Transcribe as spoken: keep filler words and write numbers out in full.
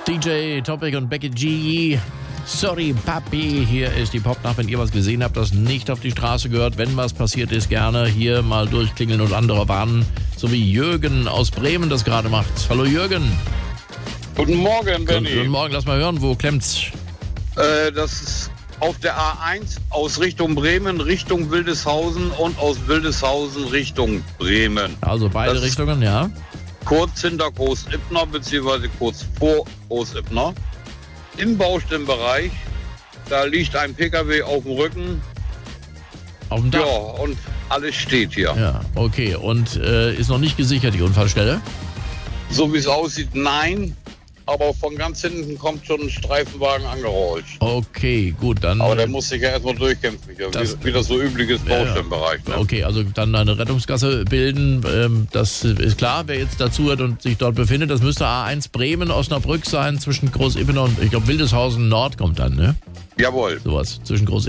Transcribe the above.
D J Topic und Becky G. Sorry, Papi. Hier ist die Popnacht. Wenn ihr was gesehen habt, das nicht auf die Straße gehört, wenn was passiert ist, gerne hier mal durchklingeln und andere warnen. So wie Jürgen aus Bremen das gerade macht. Hallo Jürgen. Guten Morgen, Benni. Guten Morgen, lass mal hören, wo klemmt's? Äh, das ist auf der A eins aus Richtung Bremen, Richtung Wildeshausen und aus Wildeshausen Richtung Bremen. Also beide Das ist Richtungen, ja. kurz hinter Groß-Ippner, beziehungsweise kurz vor Groß-Ippner. Im Baustellenbereich, da liegt ein P K W auf dem Rücken. Auf dem Dach? Ja, und alles steht hier. Ja, okay. Und äh, ist noch nicht gesichert, die Unfallstelle? So wie es aussieht, nein. Aber von ganz hinten kommt schon ein Streifenwagen angerollt. Okay, gut, dann... Aber der muss sich ja erstmal durchkämpfen, hier, Das- wie, wie das so üblich ist, Ja, ja. Baustellenbereich. Ne? Okay, also dann eine Rettungsgasse bilden, ähm, das ist klar, wer jetzt dazu hört und sich dort befindet. Das müsste A eins Bremen, Osnabrück sein, zwischen Groß-Ippener und, ich glaube, Wildeshausen Nord kommt dann, ne? Jawohl. Sowas, zwischen Groß